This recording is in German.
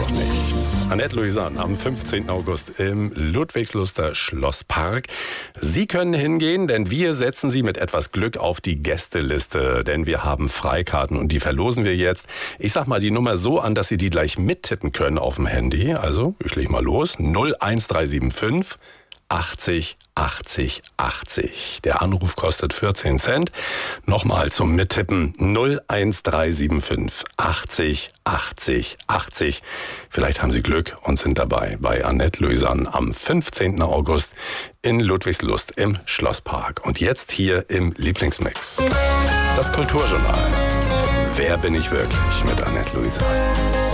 noch nichts. Annette Louisanne am 15. August im Ludwigsluster Schlosspark. Sie können hingehen, denn wir setzen Sie mit etwas Glück auf die Gästeliste. Denn wir haben Freikarten und die verlosen wir jetzt. Ich sag mal die Nummer so an, dass Sie die gleich mittippen können auf dem Handy. Also, ich leg mal los. 01375 80 80 80. Der Anruf kostet 14 Cent. Nochmal zum Mittippen 01375 80 80 80. Vielleicht haben Sie Glück und sind dabei bei Annette Louisanne am 15. August in Ludwigslust im Schlosspark. Und jetzt hier im Lieblingsmix. Das Kulturjournal. Wer bin ich wirklich mit Annette Louisanne?